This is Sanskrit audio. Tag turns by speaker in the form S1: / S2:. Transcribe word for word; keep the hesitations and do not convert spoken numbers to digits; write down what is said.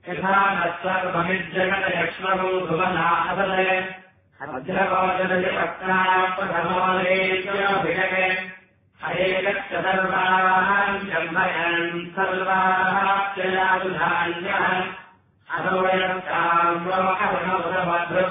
S1: यथा न सर्वमिज्जगदयक्ष्मभू भुवनासदे अध्यपोदयपक्ताप्रथमोदेशोऽभिषके हरेकस्य सर्वान् जन्मयन् सर्वाश्चयादुधान्यः अधोयस्ताम्रोहरणमुदभद्र